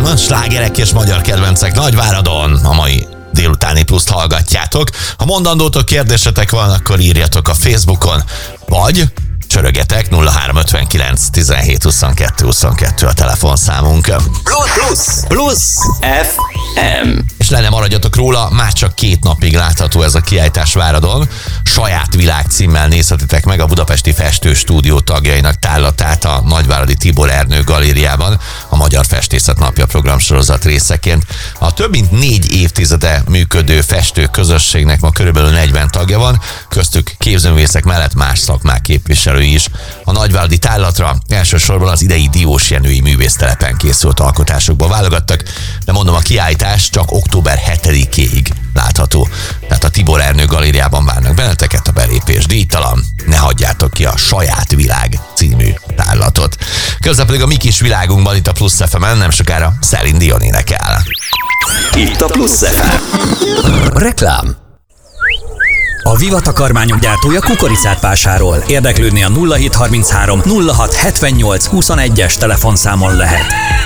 Slágerek és magyar kedvencek Nagyváradon. A mai délutáni pluszt hallgatjátok. Ha mondandótok, kérdésetek van, akkor írjatok a Facebookon, vagy csörögetek 0359 17 22 22 a telefonszámunk. Plusz FM. És le ne maradjatok róla, már csak 2 napig látható ez a kiállítás Váradon. Saját világ címmel nézhetitek meg a Budapesti Festőstúdió tagjainak tárlatát a Nagyváradi Tibor Ernő galériában, a Magyar Festészet Napja programsorozat részeként. A több mint 4 évtizede működő festő közösségnek ma körülbelül 40 tagja van, köztük képzőművészek mellett más szakmák képviselői is. A nagyváradi tárlatra elsősorban az idei Diósjenői művésztelepen készült alkotásokból válogattak, de mondom, a kiállítás csak október 7-ig látható. Tehát a Tibor Ernő galériában várnak benneteket, a belépés díjtalan. Ne hagyjátok ki a Saját Világ című tárlatot. Közben pedig a mi kis világunkban itt a Plusz FM-en nem sokára Celine Dion énekel. Itt a Plusz FM. Reklám. A Viva takarmányok gyártója kukoricát vásárol. Érdeklődni a 0733 06 78 21-es telefonszámon lehet.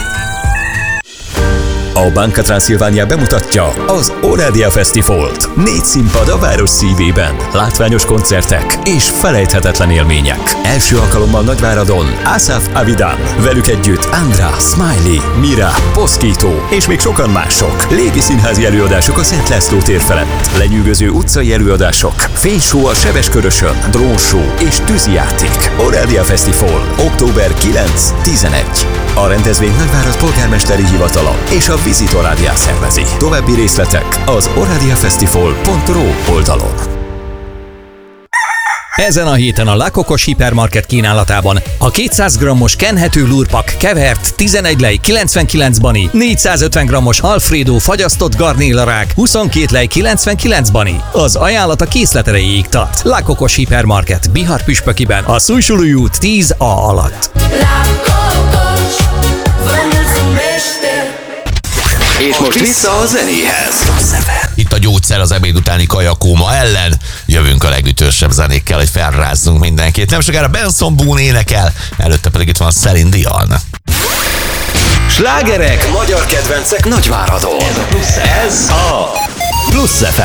A Banca Transilvania bemutatja az Orádia Fesztivált. 4 színpad a város szívében, látványos koncertek és felejthetetlen élmények. Első alkalommal Nagyváradon Asaf Avidan, velük együtt Andra, Smiley, Mira, Poszkító és még sokan mások. Légi színházi előadások a Szent László tér felett, lenyűgöző utcai előadások, fényshow a Sebeskörösön, drónshow és tűzijáték. Orádia Fesztivál, október 9-11. A rendezvény Nagyvárad polgármesteri hivatala és a Visit Orádia szervezi. További részletek az oradiafestival.ro oldalon. Ezen a héten a Lakokos hipermarket kínálatában a 200 g-os kenhető lúrpak kevert 11 lej 99 bani, 450 g-os Alfredo fagyasztott garnélarák 22 lej 99 bani. Az ajánlat a készlet erejéig tart. Lakokos hipermarket Bihar Püspökiben, a Szújsulúi út 10A alatt. És most vissza a zenéhez. Itt a gyógyszer az ebéd utáni kajakóma ellen. Jövünk a legütősebb zenékkel, hogy felrázzunk mindenkit. Nem sokára Benson Boone énekel, előtte pedig itt van Celine Dion. Slágerek, magyar kedvencek Nagyváradon. Ez a Plusz FM.